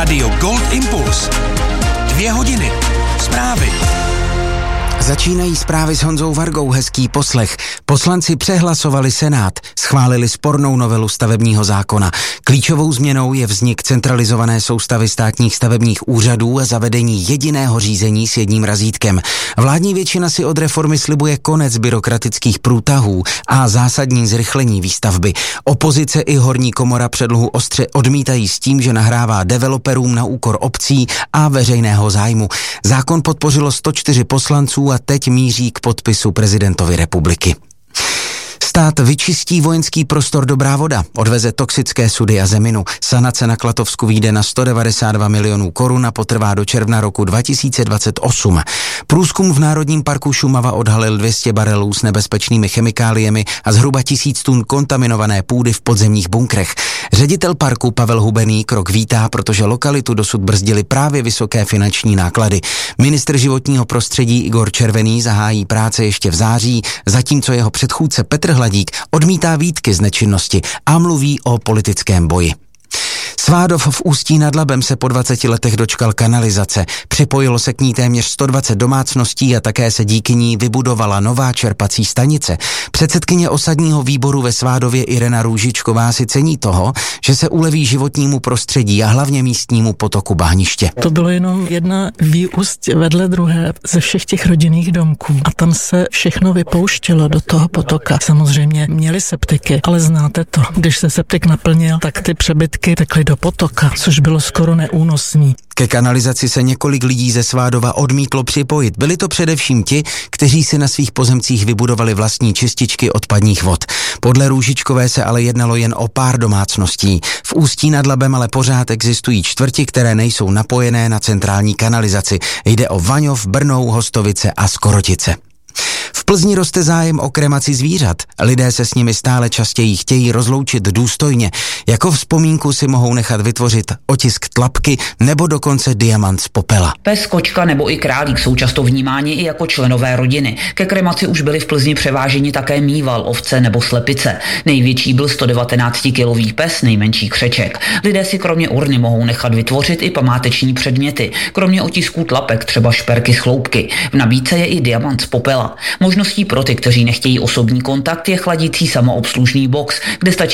Rádio Gold Impuls. 2 hodiny. Zprávy. Začínají zprávy s Honzou Vargou, hezký poslech. Poslanci přehlasovali Senát, schválili spornou novelu stavebního zákona. Klíčovou změnou je vznik centralizované soustavy státních stavebních úřadů a zavedení jediného řízení s jedním razítkem. Vládní většina si od reformy slibuje konec byrokratických průtahů a zásadní zrychlení výstavby. Opozice i horní komora předlohu ostře odmítají s tím, že nahrává developerům na úkor obcí a veřejného zájmu. Zákon podpořilo 104 poslanců a teď míří k podpisu prezidentovi republiky. Stát vyčistí vojenský prostor Dobrá Voda, odveze toxické sudy a zeminu. Sanace na Klatovsku vyjde na 192 milionů korun a potrvá do června roku 2028. Průzkum v Národním parku Šumava odhalil 200 barelů s nebezpečnými chemikáliemi a zhruba 1000 tun kontaminované půdy v podzemních bunkrech. Ředitel parku Pavel Hubený krok vítá, protože lokalitu dosud brzdily právě vysoké finanční náklady. Ministr životního prostředí Igor Červený zahájí práce ještě v září, zatímco jeho předchůdce Petr Hladík odmítá výtky z nečinnosti a mluví o politickém boji. Svádov v Ústí nad Labem se po 20 letech dočkal kanalizace. Připojilo se k ní téměř 120 domácností a také se díky ní vybudovala nová čerpací stanice. Předsedkyně osadního výboru ve Svádově Irena Růžičková si cení toho, že se uleví životnímu prostředí a hlavně místnímu potoku Bahniště. To bylo jenom jedna výúst vedle druhé ze všech těch rodinných domků a tam se všechno vypouštělo do toho potoka. Samozřejmě měli septiky, ale znáte to, když se septik naplnil, tak ty přebytky tekly do potoka, což bylo skoro neúnosný. Ke kanalizaci se několik lidí ze Svádova odmítlo připojit. Byli to především ti, kteří si na svých pozemcích vybudovali vlastní čističky odpadních vod. Podle Růžičkové se ale jednalo jen o pár domácností. V Ústí nad Labem ale pořád existují čtvrti, které nejsou napojené na centrální kanalizaci. Jde o Vaňov, Brnou, Hostovice a Skorotice. V Plzni roste zájem o kremaci zvířat. Lidé se s nimi stále častěji chtějí rozloučit důstojně. Jako vzpomínku si mohou nechat vytvořit otisk tlapky nebo dokonce diamant z popela. Pes, kočka nebo i králík jsou často vnímáni i jako členové rodiny. Ke kremaci už byli v Plzni převáženi také mýval, ovce nebo slepice. Největší byl 119-kilový pes, nejmenší křeček. Lidé si kromě urny mohou nechat vytvořit i památeční předměty. Kromě otisků tlapek třeba šperky z chloupky. V nabídce je i diamant z popela. Možností pro ty, kteří nechtějí osobní kontakt, je chladící samoobslužný box, kde stačí